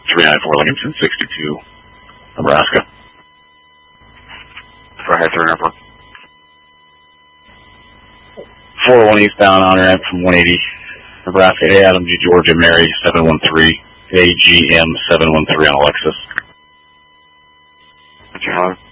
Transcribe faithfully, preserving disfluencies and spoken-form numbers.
three nine four Lincoln sixty-two, Nebraska. For high three number. four one eastbound on ramp from one eighty, Nebraska, A Adam G Georgia Mary seven one three, A G M seven one three on Alexis. What's your name?